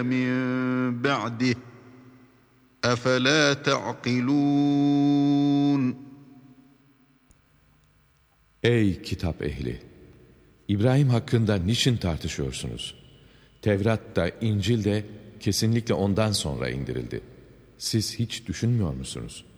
مِنْ بَعْدِهِ أَفَلَا تَعْقِلُونَ. Ey kitap ehli! İbrahim hakkında niçin tartışıyorsunuz? Tevrat da İncil de kesinlikle ondan sonra indirildi. Siz hiç düşünmüyor musunuz?